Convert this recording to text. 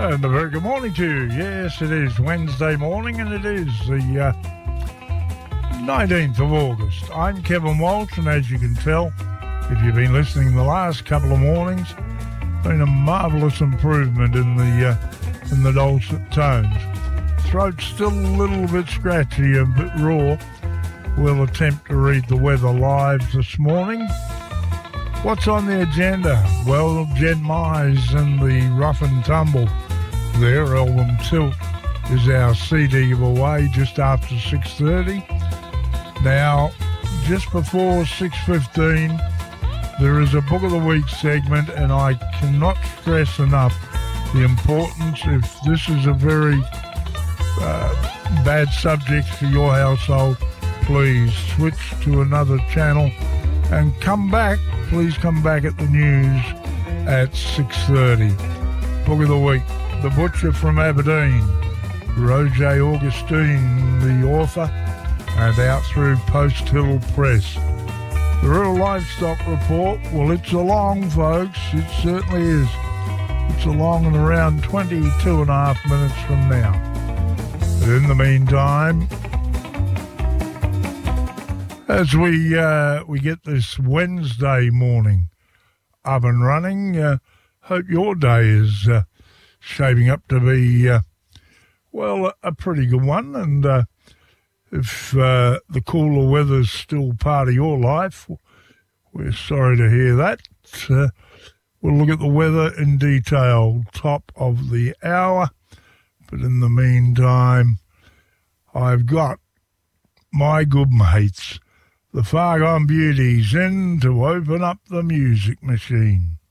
And a very good morning to you. Yes, it is Wednesday morning and it is the 19th of August. I'm Kevin Walsh, and as you can tell, if you've been listening the last couple of mornings, been a marvellous improvement in the dulcet tones. Throat's still a little bit scratchy and a bit raw. We'll attempt to read the weather live this morning. What's on the agenda? Well, Jed Mize and the Rough and Tumble. Their album Tilt is our CD giveaway just after 6:30. Now, just before 6:15, there is a Book of the Week segment, and I cannot stress enough the importance, if this is a very bad subject for your household, please switch to another channel and come back. Please come back at the news at 6:30. Book of the Week. The Butcher from Aberdeen, Roger Augustine, the author, and out through Post Hill Press. The Rural Livestock Report, well, it's along, folks. It certainly is. It's along and around 22 and a half minutes from now. But in the meantime, as we get this Wednesday morning up and running, hope your day is shaping up to be, well, a pretty good one. And if the cooler weather's still part of your life, we're sorry to hear that. We'll look at the weather in detail, top of the hour. But in the meantime, I've got my good mates, the Far Gone Beauties, in to open up the music machine.